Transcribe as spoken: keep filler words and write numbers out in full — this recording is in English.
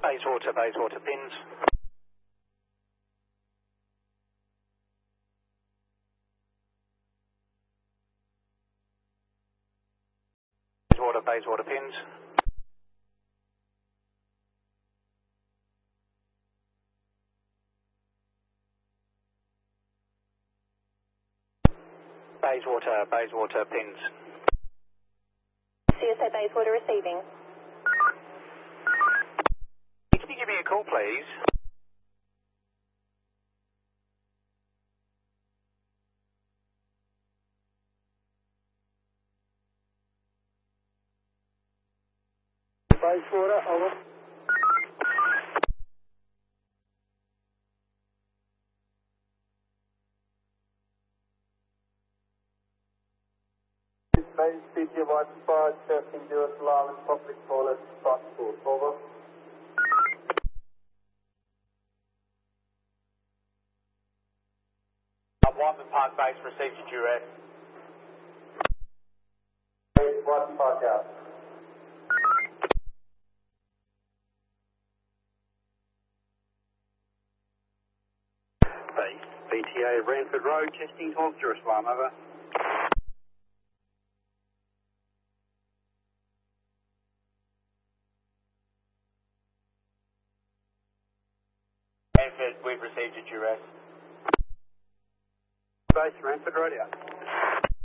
Bayswater, Bayswater, pins. Bayswater, Bayswater, pins. Bayswater, Bayswater, pins. C S A Bayswater receiving. Can you give me a call, please? Bayswater, over. Base C T one five, testing zero alarm and public toilet transport, over. Whiteman Park Base received your duress. Base one Park out. Base B T A Ranford Road, testing twelve Jerusalem, over. Ranford, we've received your duress. Base Ranford Road out.